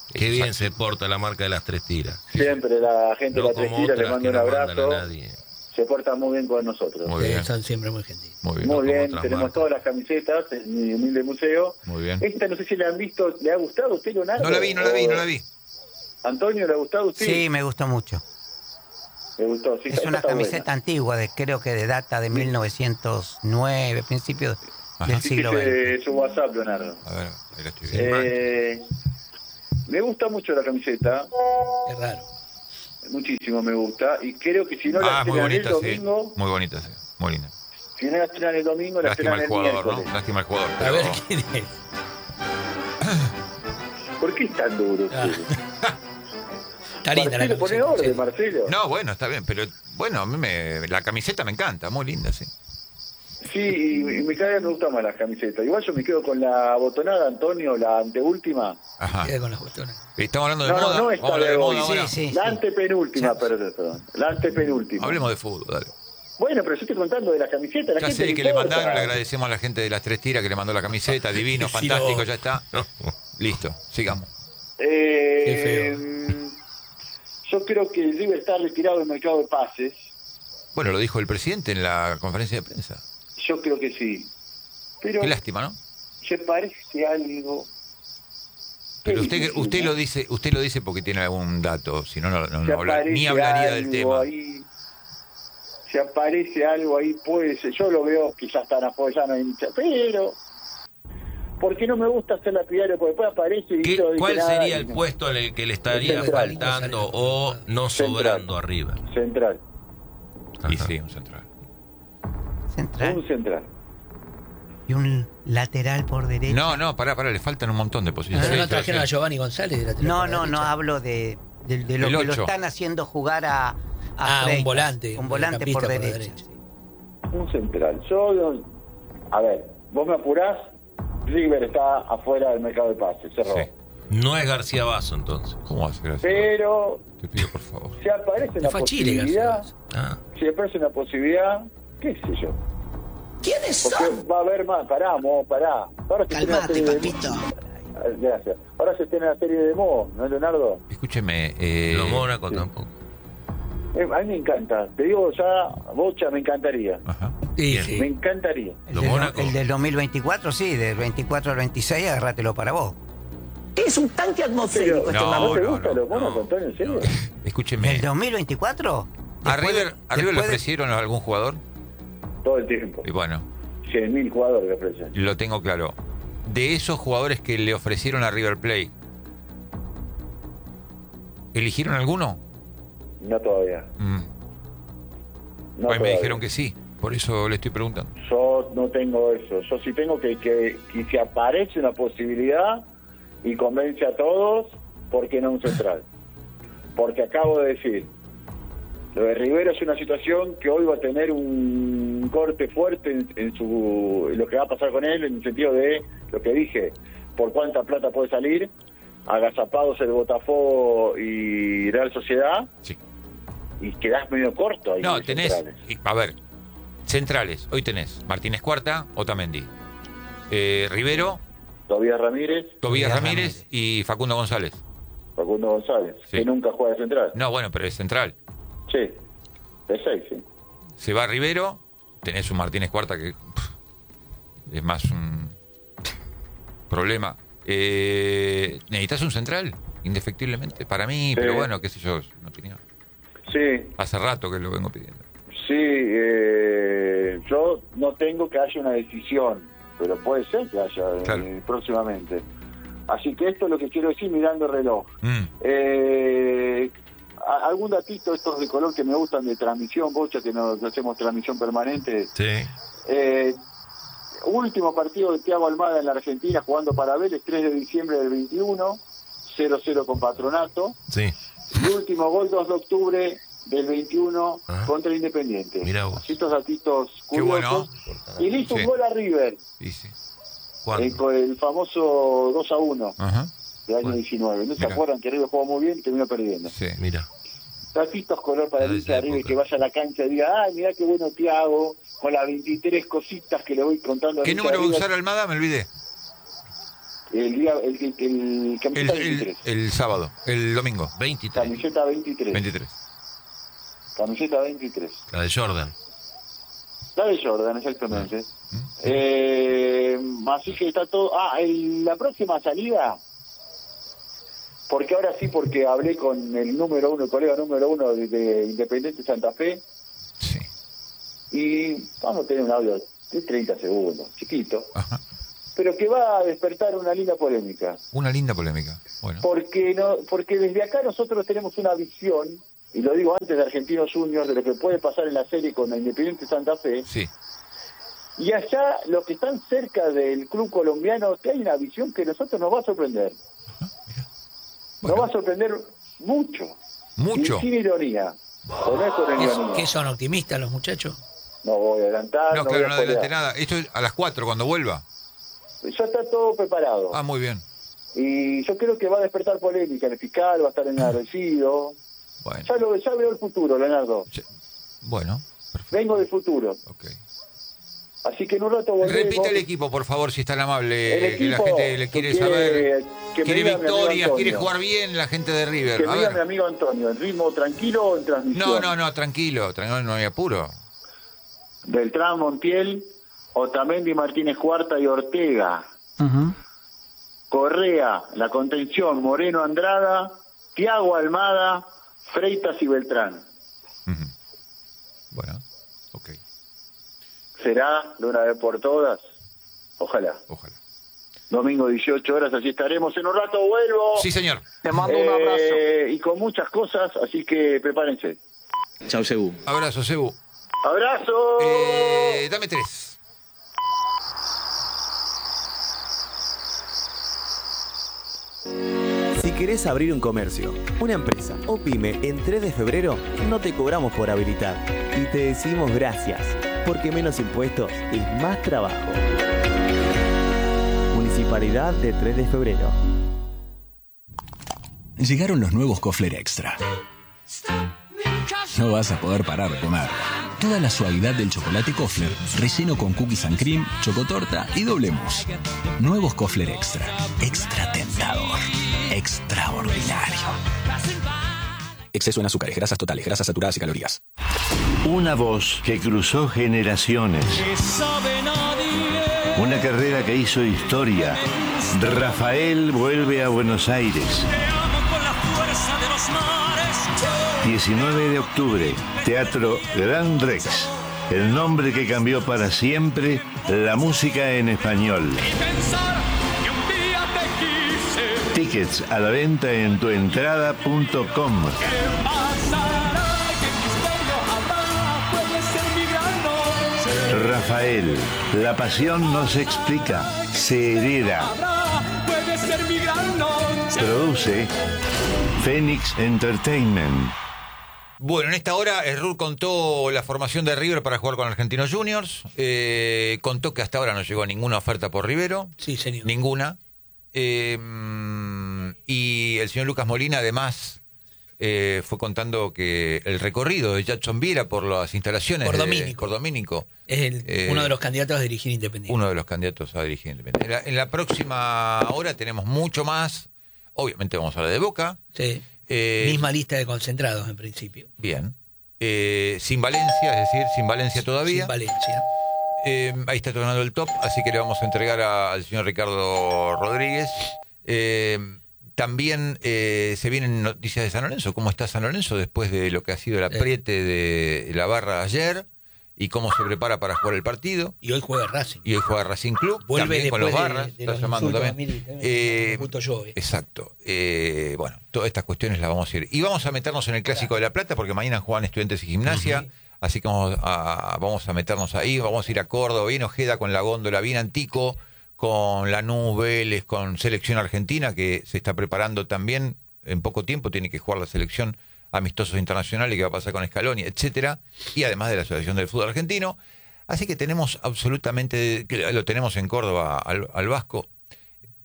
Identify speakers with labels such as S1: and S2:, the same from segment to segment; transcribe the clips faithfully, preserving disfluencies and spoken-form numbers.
S1: Qué bien se porta la marca de las tres tiras.
S2: Siempre la gente
S1: No
S2: de las tres
S1: como
S2: tiras le
S1: otras
S2: mando
S1: que
S2: un
S1: no mandan a
S2: abrazo.
S1: nadie.
S2: Se porta muy bien con nosotros.
S3: Muy bien.
S4: Son siempre muy gentiles.
S3: Muy bien.
S2: Muy
S1: no como
S2: bien,
S1: otras
S2: tenemos
S1: marcas.
S2: todas las camisetas en mi humilde museo.
S3: Muy bien.
S2: Esta no sé si la han visto, ¿le ha gustado a usted, Leonardo?
S3: No la vi, no la vi, no la vi.
S2: Antonio, ¿le ha gustado a usted?
S5: Sí, me gustó mucho.
S2: Me gustó, sí.
S5: Es
S2: esta
S5: una
S2: está
S5: camiseta
S2: buena.
S5: antigua, de, creo que de data de mil novecientos nueve, principios
S3: Ajá.
S5: del siglo
S2: Fíjese
S5: veinte.
S2: su WhatsApp, Leonardo.
S3: A ver, ahí la estoy viendo.
S2: Eh, me gusta mucho la camiseta,
S4: Qué raro.
S2: muchísimo me gusta, y creo que si no la
S3: Ah, muy
S2: estrenan el
S3: bonita, sí.
S2: domingo,
S3: Muy bonita, sí. Muy linda.
S2: si no la estrenan el domingo, la
S3: Lástima
S2: estrenan
S3: el
S2: el
S3: jugador,
S2: miércoles.
S3: ¿no? Lástima el jugador.
S4: A
S3: Pero...
S4: ver quién es.
S2: ¿Por qué es tan duro?
S4: Ah.
S2: usted?
S4: Está linda la
S2: Marcelo, pone
S4: camiseta,
S2: orden,
S4: sí.
S2: Marcelo.
S3: No, bueno, está bien, pero bueno, a mí me, la camiseta me encanta, muy linda, sí.
S2: Sí, y, y me cada vez me gusta más las camisetas. Igual yo me quedo con la botonada, Antonio, la anteúltima.
S3: Ajá.
S4: Queda con las cuestiones.
S3: Estamos hablando de
S2: No,
S3: moda.
S2: no, no está
S3: Vamos a hablar de
S2: de
S3: moda
S2: hoy.
S3: ahora.
S5: Sí, sí.
S2: La antepenúltima, perdón, perdón. La antepenúltima.
S3: Hablemos de fútbol, dale.
S2: Bueno, pero yo estoy contando de las camisetas. La
S3: Ya
S2: gente
S3: sé que le
S2: importa.
S3: mandaron, le agradecemos a la gente de las tres tiras que le mandó la camiseta, divino,
S4: Sí,
S3: fantástico,
S4: no.
S3: ya está. Listo, sigamos.
S2: Eh,
S4: Qué
S2: yo creo que el River está retirado del mercado de pases.
S3: Bueno, lo dijo el presidente en la conferencia de prensa.
S2: Yo creo que sí. Pero
S3: Qué lástima, ¿no?
S2: se parece algo.
S3: Pero
S2: Qué
S3: usted,
S2: difícil,
S3: usted
S2: ¿no?
S3: lo dice, usted lo dice porque tiene algún dato, si no, no, no,
S2: Se
S3: no habla-
S2: aparece
S3: ni hablaría del
S2: algo
S3: tema.
S2: ahí, se aparece algo ahí, puede ser. Yo lo veo que ya están afuera, ya no hay mucha, pero porque no me gusta hacer lapidario, porque después aparece y
S1: ¿Qué-
S2: yo digo
S1: ¿Cuál
S2: nada,
S1: sería
S2: y
S1: el
S2: no.
S1: puesto en el que le estaría
S2: Central.
S1: faltando o no
S2: Central.
S1: sobrando arriba?
S2: Central,
S3: Y
S1: Ajá.
S3: sí, un central.
S5: Central.
S2: un central.
S5: Y un lateral por derecha.
S3: No, no, pará, pará, le faltan un montón de
S4: No,
S3: posiciones.
S4: no,
S3: Sí,
S4: no
S3: pero
S4: trajeron
S3: sí.
S4: a Giovanni González de la
S5: No, no, no hablo de, de, de lo
S3: El
S5: que lo
S3: ocho.
S5: están haciendo jugar a, a
S4: Ah, un
S5: Freitas.
S4: volante,
S5: Un
S4: un
S5: volante por
S4: mediocampista por
S5: derecha.
S4: derecha.
S2: Un central. Yo, no- a ver, vos me apurás, River está afuera del mercado de pases, cerró.
S3: Sí.
S1: No es García Basso entonces.
S3: ¿Cómo va a ser así?
S2: Pero
S3: Te pido, por favor.
S2: si aparece
S4: Le
S2: una
S4: fue a Chile,
S2: posibilidad,
S4: García.
S1: Ah,
S2: si aparece una posibilidad, qué sé yo.
S6: ¿Quiénes
S2: Porque
S6: son?
S2: va a haber más, pará, Mo, pará. Ahora se estrena la
S6: Calmate,
S2: serie de-
S6: papito.
S2: Ah, Gracias. Ahora se estrena la serie de Mo, ¿no, Leonardo?
S3: Escúcheme, eh,
S1: los Mónaco
S2: sí.
S1: tampoco.
S2: Eh, a mí me encanta. Te digo ya, Bocha, me encantaría.
S3: Ajá.
S4: Sí,
S1: Bien.
S4: sí.
S2: Me encantaría.
S5: El,
S1: Los
S5: del,
S1: Mónaco.
S5: el del dos mil veinticuatro, sí, del veinticuatro al veintiséis, agárratelo para vos.
S6: Es un tanque atmosférico
S2: Pero,
S6: este
S3: No,
S2: ¿no,
S6: mamá.
S2: te
S3: no,
S2: gusta
S3: no,
S2: los monos,
S3: no,
S2: Antonio? ¿En serio?
S3: Escúcheme.
S5: ¿Del dos mil veinticuatro?
S3: ¿A
S5: Después
S3: River,
S5: de-
S3: a River le
S5: después de-
S3: ofrecieron a algún jugador?
S2: Todo el tiempo.
S3: Y bueno,
S2: cien mil jugadores que ofrecen.
S3: lo tengo claro. De esos jugadores que le ofrecieron a River Plate, ¿eligieron alguno?
S2: No todavía.
S3: Mm.
S2: No
S3: Pues me
S2: todavía.
S3: dijeron que sí, por eso le estoy preguntando.
S2: Yo no tengo eso. Yo sí tengo que, que, que si aparece una posibilidad y convence a todos, ¿por qué no un central? Porque acabo de decir, lo de Rivero es una situación que hoy va a tener un corte fuerte en, en su en lo que va a pasar con él, en el sentido de lo que dije, por cuánta plata puede salir, agazapados el Botafogo y Real Sociedad,
S3: Sí.
S2: y quedás medio corto ahí.
S3: No,
S2: de
S3: tenés,
S2: centrales.
S3: y- a ver, centrales, hoy tenés Martínez Cuarta, Otamendi, eh, Rivero,
S2: Tobías Ramírez,
S3: Tobías
S5: Tobías
S3: Ramírez,
S5: Ramírez.
S3: y Facundo González.
S2: Facundo González,
S3: Sí.
S2: que nunca juega de central.
S3: No, bueno, pero es central.
S2: Sí, de seis, sí.
S3: Se va Rivero, tenés un Martínez Cuarta que pff, es más un problema. Eh, necesitas un central, indefectiblemente, para mí, pero bueno, qué sé yo, es una opinión.
S2: Sí,
S3: Hace rato que lo vengo pidiendo.
S2: sí, eh, yo no tengo que haya una decisión, pero puede ser que haya eh,
S3: Claro.
S2: próximamente. Así que esto es lo que quiero decir mirando el reloj.
S3: Mm,
S2: Eh, a- algún datito estos de color que me gustan de transmisión, Bocha, que nos hacemos transmisión permanente.
S1: Sí.
S2: Eh, último partido de Thiago Almada en la Argentina jugando para Vélez, tres de diciembre del veintiuno, cero cero con Patronato.
S1: Sí.
S2: Y último gol dos de octubre del veintiuno
S1: Ah.
S2: contra Independiente.
S1: Mirá vos.
S2: Así estos datitos
S3: Qué
S2: curiosos.
S3: bueno.
S2: Y le hizo
S3: Sí.
S2: un gol a River,
S3: y sí.
S1: ¿Cuándo?
S2: eh, con el famoso dos a uno
S3: Ajá,
S2: del año
S1: Bueno.
S2: diecinueve. ¿No se
S3: Mirá.
S2: acuerdan que River jugó muy bien y terminó perdiendo?
S3: sí.
S1: Mira.
S2: Datitos color para
S1: De
S2: el
S1: esa
S2: hincha de River
S1: época.
S2: que vaya a la cancha y diga, ay, mirá qué bueno Thiago, con las veintitrés cositas que le voy contando. al
S3: ¿Qué
S2: hincha
S3: número
S2: de
S3: va a
S2: River.
S3: usar Almada? Me olvidé.
S2: El día, el, el, el
S3: El,
S2: camiseta
S3: el,
S2: veintitrés.
S3: el sábado, el domingo.
S1: veintitrés.
S2: Camiseta veintitrés.
S3: veintitrés.
S2: Camiseta veintitrés.
S1: La de Jordan.
S2: La de Jordan, exactamente. Eh, así que está todo... Ah, el- la próxima salida... Porque ahora sí, porque hablé con el número uno, el colega número uno de, de Independiente Santa Fe,
S3: Sí.
S2: y vamos a tener un audio de treinta segundos, chiquito,
S3: Ajá.
S2: pero que va a despertar una linda polémica.
S3: Una linda polémica. Bueno.
S2: Porque no, porque desde acá nosotros tenemos una visión, y lo digo antes de Argentinos Juniors, de lo que puede pasar en la serie con la Independiente Santa Fe,
S3: Sí.
S2: y allá los que están cerca del club colombiano, que hay una visión que a nosotros nos va a sorprender.
S3: Bueno.
S2: Nos va a sorprender mucho.
S3: Mucho.
S2: Y sin ironía. O no es con
S4: ¿Qué,
S2: ironía.
S4: qué son optimistas los muchachos?
S2: No voy a adelantar.
S3: No,
S2: No,
S3: claro,
S2: voy
S3: no
S2: a
S3: adelante
S2: spoilear.
S3: nada. Esto es a las cuatro cuando vuelva.
S2: Ya está todo preparado.
S3: Ah, muy bien.
S2: Y yo creo que va a despertar polémica. El fiscal va a estar enardecido.
S3: Bueno.
S2: Ya, lo, ya veo el futuro, Leonardo.
S3: Sí. Bueno, perfecto.
S2: Vengo del futuro.
S3: Ok.
S2: Así que en un rato volvemos.
S3: Repita el equipo, por favor, si es tan amable.
S2: El
S3: que la
S2: equipo
S3: gente le quiere
S2: que
S3: saber.
S2: que me
S3: Quiere
S2: diga mi amigo
S3: victorias,
S2: Antonio.
S3: quiere jugar bien la gente de River.
S2: Que
S3: A
S2: me diga
S3: ver.
S2: mi amigo Antonio, ¿en ritmo tranquilo o en transmisión?
S3: No, no, no, tranquilo, tranquilo, no hay apuro.
S2: Beltrán, Montiel, Otamendi, Martínez Cuarta y Ortega. Correa, la contención, Moreno, Andrada, Thiago, Almada, Freitas y Beltrán.
S3: Ujú. Bueno, ok,
S2: ¿Será de una vez por todas? Ojalá.
S3: ojalá.
S2: Domingo dieciocho horas, allí estaremos. En un rato vuelvo.
S3: Sí, señor.
S6: Te mando un abrazo.
S2: Eh, y con muchas cosas, así que prepárense.
S7: Chau, Sebu.
S3: Abrazo, Cebu.
S2: ¡Abrazo!
S3: Eh, dame tres.
S8: Si querés abrir un comercio, una empresa o pyme en tres de febrero, no te cobramos por habilitar. Y te decimos gracias, porque menos impuestos es más trabajo. Municipalidad de tres de febrero.
S9: Llegaron los nuevos Kofler Extra. No vas a poder parar de comer. Toda la suavidad del chocolate Kofler, relleno con cookies and cream, chocotorta y doble mousse. Nuevos Kofler Extra. Extra tentador. Extraordinario. Exceso en azúcares, grasas totales, grasas saturadas y calorías.
S10: Una voz que cruzó generaciones. Una carrera que hizo historia. Rafael vuelve a Buenos Aires. diecinueve de octubre, Teatro Gran Rex. El nombre que cambió para siempre la música en español. Tickets a la venta en tuentrada punto com. Rafael, la pasión no se explica, se hereda. Produce Phoenix Entertainment.
S3: Bueno, en esta hora Errur contó la formación de River para jugar con Argentinos Juniors. Eh, contó que hasta ahora no llegó ninguna oferta por Rivero.
S4: Sí, señor.
S3: Ninguna. Eh, y el señor Lucas Molina además eh, fue contando que el recorrido de Jackson Viera por las instalaciones
S4: Por
S3: de
S4: Domínico.
S3: por Domínico,
S4: Es el-
S3: eh,
S4: uno de los candidatos a dirigir Independiente.
S3: uno de los candidatos a dirigir Independiente. En la, en la próxima hora tenemos mucho más. Obviamente vamos a hablar de Boca.
S4: Sí.
S3: Eh,
S4: Misma lista de concentrados en principio.
S3: Bien. Eh, sin Valencia, es decir, sin Valencia todavía.
S4: Sin Valencia.
S3: Eh, ahí está tornando el top, así que le vamos a entregar a- al señor Ricardo Rodríguez. Eh, también eh, se vienen noticias de San Lorenzo. ¿Cómo está San Lorenzo después de lo que ha sido el apriete de la barra ayer? Y cómo se prepara para jugar el partido.
S4: Y hoy juega Racing.
S3: Y hoy juega Racing Club.
S4: Vuelve
S3: también con los
S4: después de-
S3: barras.
S4: de
S3: está
S4: los
S3: llamando
S4: insultos
S3: también.
S4: a Mili, también,
S3: Eh,
S4: justo yo, eh.
S3: Exacto. Eh, bueno, todas estas cuestiones las vamos a ir. Y vamos a meternos en el Clásico de La Plata, porque mañana juegan Estudiantes y Gimnasia. Uh-huh. Así que vamos a, vamos a meternos ahí. Vamos a ir a Córdoba, bien Ojeda con la góndola, bien Antico, con Lanús, Vélez, con Selección Argentina, que se está preparando también. En poco tiempo tiene que jugar la selección amistosos internacionales, que va a pasar con Scaloni, etcétera. Y además de la Asociación del Fútbol Argentino. Así que tenemos absolutamente, lo tenemos en Córdoba al, al Vasco,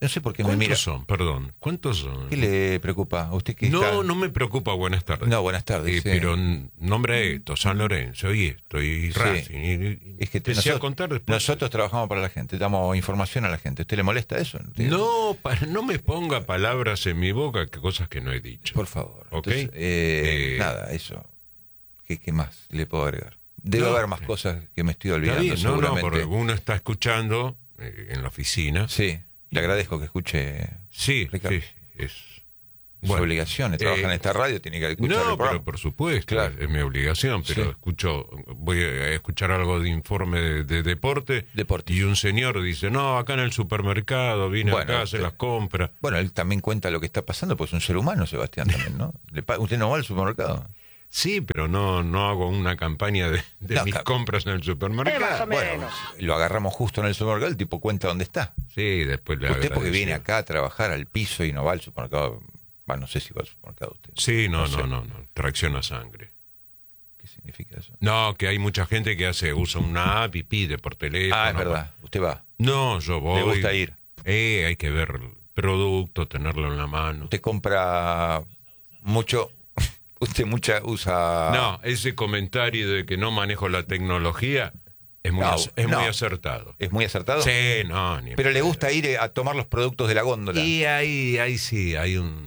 S3: No sé por qué me
S7: ¿Cuántos
S3: mira.
S7: son? Perdón. ¿Cuántos son?
S3: ¿Qué le preocupa? ¿A usted qué
S7: No,
S3: está?
S7: no me preocupa. Buenas tardes.
S3: No, buenas tardes.
S7: Eh,
S3: sí.
S7: Pero n- nombre esto, San Lorenzo y esto, y
S3: Sí.
S7: Racing. Y, y-
S3: Es que
S7: empecé
S3: nosotros,
S7: a contar después.
S3: nosotros trabajamos para la gente, damos información a la gente. ¿Usted le molesta eso?
S7: No, pa- no me ponga palabras en mi boca, que cosas que no he dicho.
S3: Por favor.
S7: ¿Ok?
S3: Entonces, eh,
S7: Eh,
S3: nada, eso. ¿Qué, qué más le puedo agregar? Debe
S7: No,
S3: haber más cosas que me estoy
S7: Está
S3: olvidando,
S7: bien, no, no,
S3: seguramente.
S7: porque uno está escuchando eh, en la oficina.
S3: Sí, le agradezco que escuche.
S7: Sí,
S3: Ricardo.
S7: sí, es...
S3: Es su obligación, trabaja
S7: eh,
S3: en esta radio, tiene que escuchar el
S7: No,
S3: programa.
S7: pero por supuesto,
S3: Claro.
S7: es mi obligación, pero
S3: Sí.
S7: escucho, voy a escuchar algo de informe de, de deporte,
S3: Deporte.
S7: y un señor dice, no, acá en el supermercado, vine
S3: Bueno,
S7: acá, hace
S3: usted-
S7: las compras.
S3: Bueno, él también cuenta lo que está pasando, pues es un ser humano, Sebastián, también, ¿no? Le pa- ¿Usted no va al supermercado?
S7: Sí, pero no, no hago una campaña de, de
S3: No,
S7: mis
S3: cap-
S7: compras en el supermercado.
S3: Bueno, lo agarramos justo en el supermercado, el tipo cuenta dónde está.
S7: Sí, después le
S3: Usted porque
S7: agradecí.
S3: viene acá a trabajar al piso y no va al supermercado. Bueno, no sé si va al supermercado usted.
S7: Sí, no,
S3: No
S7: no,
S3: sé.
S7: no, no, tracciona sangre.
S3: ¿Qué significa eso?
S7: No, que hay mucha gente que hace, usa una app y pide por teléfono.
S3: Ah, es verdad. Usted va.
S7: No, yo voy.
S3: Le gusta ir.
S7: Eh, hay que ver el producto, tenerlo en la mano.
S3: Usted compra mucho. Usted mucha usa.
S7: No, ese comentario de que no manejo la tecnología es muy,
S3: No,
S7: ac- es
S3: no.
S7: muy acertado.
S3: ¿Es muy acertado?
S7: Sí, no, ni
S3: Pero le gusta ir eh, a tomar los productos de la góndola.
S7: Y ahí, ahí sí, hay un...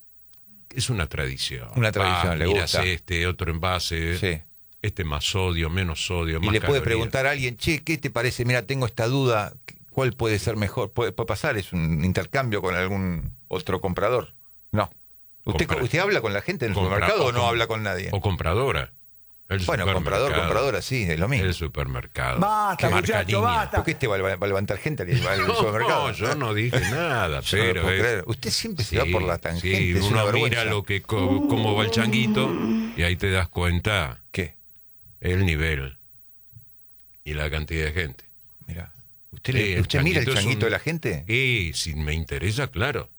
S7: Es una tradición.
S3: Una tradición,
S7: Ah,
S3: le
S7: miras
S3: gusta.
S7: este, otro envase,
S3: Sí.
S7: este más sodio, menos sodio,
S3: Y
S7: más
S3: le puede
S7: calorías.
S3: preguntar a alguien, che, ¿qué te parece? Mira, tengo esta duda, ¿cuál puede ser mejor? ¿Puede, puede pasar? ¿Es un intercambio con algún otro comprador? No. ¿Usted,
S7: Compra-
S3: ¿Usted habla con la gente en el
S7: Compra-
S3: supermercado o no
S7: com-
S3: habla con nadie?
S7: O compradora. El
S3: Bueno, comprador,
S7: supermercado.
S3: compradora, sí, es lo mismo.
S7: El supermercado.
S6: Basta,
S7: Marca
S6: muchacho,
S7: línea.
S6: basta.
S3: ¿Por qué este va, a- va a levantar gente al, al
S7: No,
S3: supermercado?
S7: yo no dije nada,
S3: Yo no lo
S7: pero
S3: puedo
S7: es-
S3: creer. Usted siempre se va
S7: Sí,
S3: por la tangente,
S7: sí,
S3: es una
S7: uno
S3: vergüenza.
S7: mira lo que co- cómo va el changuito y ahí te das cuenta
S3: ¿Qué?
S7: el nivel y la cantidad de gente.
S3: Mira, ¿usted,
S7: Sí,
S3: le-
S7: el
S3: usted mira el
S7: changuito es
S3: changuito
S7: un-
S3: de la gente?
S7: Y si me interesa, claro.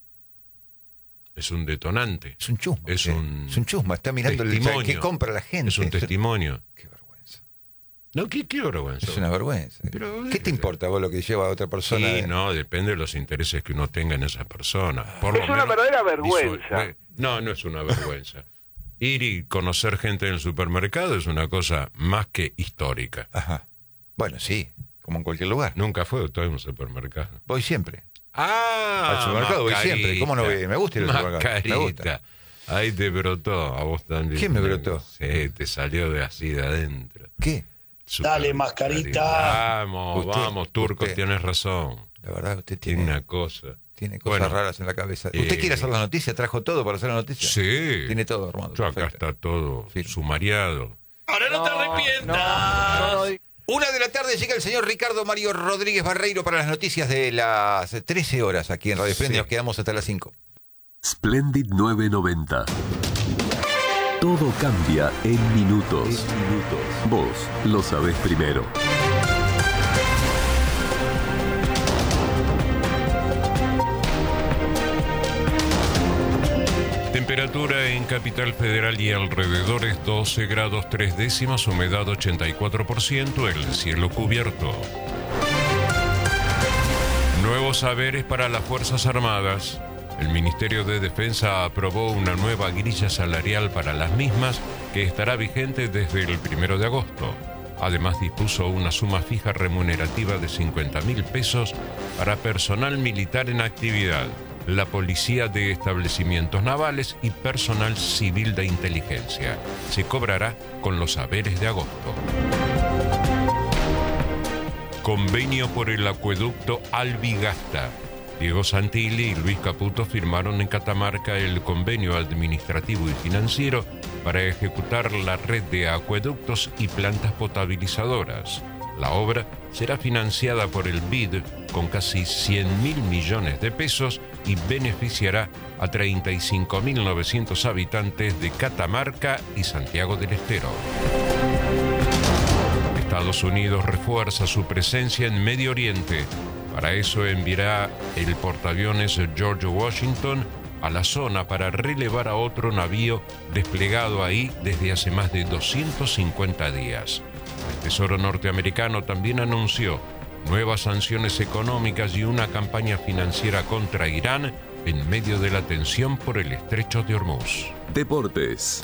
S7: Es un detonante.
S3: Es un chusma.
S7: Es
S3: usted.
S7: un
S3: Es un chusma, está mirando el
S7: testimonio.
S3: ¿qué compra la gente?
S7: Es un testimonio.
S3: Qué vergüenza.
S7: No, qué, qué vergüenza.
S3: Es una vergüenza.
S7: Pero,
S3: ¿Qué te importa vos lo que lleva a otra persona?
S7: Sí, no, depende de los intereses que uno tenga en esa persona. Por lo
S11: Es una
S7: menos
S11: verdadera
S7: visual-
S11: vergüenza.
S7: No, no es una vergüenza. Ir y conocer gente en el supermercado es una cosa más que histórica.
S3: Ajá. Bueno, sí, como en cualquier lugar.
S7: Nunca fue todo en un supermercado.
S3: Voy siempre.
S7: Ah,
S3: Al supermercado voy
S7: mascarita.
S3: siempre. ¿Cómo no voy? Me gusta ir al supermercado. Me gusta.
S7: Mascarita. Ahí te brotó, a vos también.
S3: ¿Quién me brotó?
S7: Sí, te salió de así de adentro.
S3: ¿Qué?
S11: Dale, mascarita.
S7: Vamos,
S3: Usted-
S7: vamos, Turco,
S3: usted-
S7: tienes razón.
S3: La verdad, usted
S7: Tiene
S3: tiene,
S7: una cosa.
S3: tiene cosas
S7: Bueno,
S3: raras en la cabeza.
S7: eh,
S3: ¿Usted quiere hacer la noticia? ¿Trajo todo para hacer la noticia?
S7: Sí.
S3: Tiene todo armado.
S7: Yo acá
S3: perfecto.
S7: está todo
S3: Sí.
S7: sumariado.
S1: Ahora no, te arrepientas.
S3: Una de la tarde llega el señor Ricardo Mario Rodríguez Barreiro para las noticias de las trece horas aquí en Radio Esplendid.
S7: Sí.
S3: Nos quedamos hasta las cinco.
S12: Splendid novecientos noventa. Todo cambia en minutos. Vos lo sabés primero.
S7: Temperatura en Capital Federal y alrededores doce grados tres décimas, humedad ochenta y cuatro por ciento, el cielo cubierto. Nuevos saberes para las Fuerzas Armadas. El Ministerio de Defensa aprobó una nueva grilla salarial para las mismas que estará vigente desde el primero de agosto. Además dispuso una suma fija remunerativa de cincuenta mil pesos para personal militar en actividad, la policía de establecimientos navales y personal civil de inteligencia. Se cobrará con los saberes de agosto. Convenio por el acueducto Albigasta. Diego Santilli y Luis Caputo firmaron en Catamarca el convenio administrativo y financiero para ejecutar la red de acueductos y plantas potabilizadoras. La obra será financiada por el B I D con casi cien mil millones de pesos y beneficiará a treinta y cinco mil novecientos habitantes de Catamarca y Santiago del Estero. Estados Unidos refuerza su presencia en Medio Oriente. Para eso enviará el portaaviones George Washington a la zona para relevar a otro navío desplegado ahí desde hace más de doscientos cincuenta días. El Tesoro norteamericano también anunció nuevas sanciones económicas y una campaña financiera contra Irán en medio de la tensión por el estrecho de Hormuz.
S12: Deportes.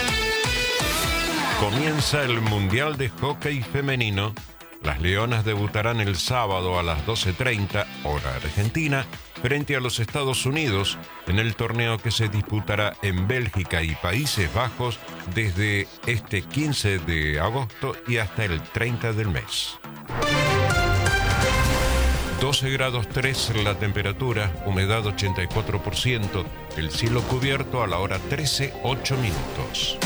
S7: Comienza el Mundial de Hockey Femenino. Las Leonas debutarán el sábado a las doce treinta, hora argentina, frente a los Estados Unidos en el torneo que se disputará en Bélgica y Países Bajos desde este quince de agosto y hasta el treinta del mes. doce grados tres la temperatura, humedad ochenta y cuatro por ciento, el cielo cubierto a la hora trece, ocho minutos.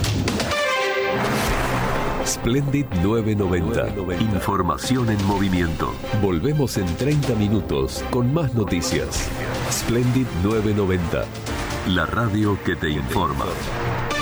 S12: Splendid novecientos noventa. Información en movimiento. Volvemos en treinta minutos con más noticias. Splendid novecientos noventa. La radio que te informa.